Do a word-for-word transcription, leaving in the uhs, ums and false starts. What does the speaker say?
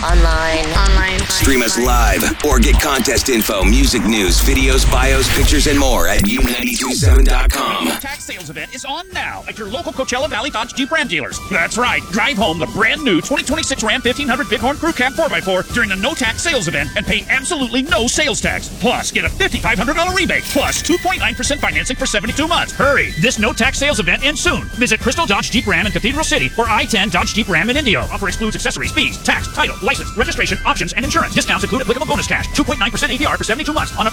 Online. Online. Stream us live or get contest info, music news, videos, bios, pictures, and more at U nine two seven dot com. The tax sales event is on now at your local Coachella Valley Dodge Jeep Ram dealers. That's right. Drive home the brand new twenty twenty-six Ram fifteen hundred Bighorn Crew Cab four by four during the no tax sales event and pay absolutely no sales tax. Plus, get a five thousand five hundred dollars rebate plus two point nine percent financing for seventy-two months. Hurry! This no tax sales event ends soon. Visit Crystal Dodge Jeep Ram in Cathedral City or I ten Dodge Jeep Ram in Indio. Offer excludes accessories, fees, tax, title, license, registration, options, and insurance. Discounts include applicable bonus cash. two point nine percent A D R for seventy-two months on a